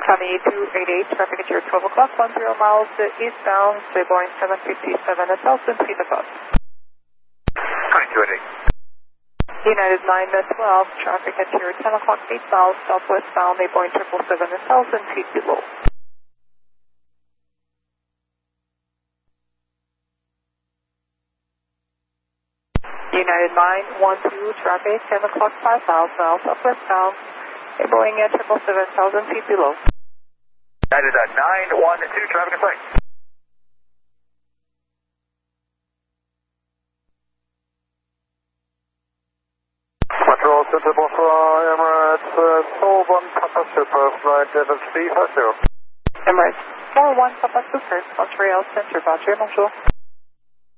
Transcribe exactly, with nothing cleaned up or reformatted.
County two eighty-eight, traffic at your twelve o'clock, one zero miles eastbound, say Boeing seven fifty-seven, one thousand feet above. County two eighty-eight. United nine twelve, traffic at your ten o'clock, eight miles southwestbound, a Boeing triple seven, one thousand feet below. United nine one two, traffic ten o'clock, five miles south southwestbound, a Boeing triple seven, one thousand feet below. United nine one two, traffic in sight. Control Center, bonsoir, Emirates, uh, four one Papa Super, flight level three five zero. Emirates four one Papa Super, Montreal Center, Roger, bonjour.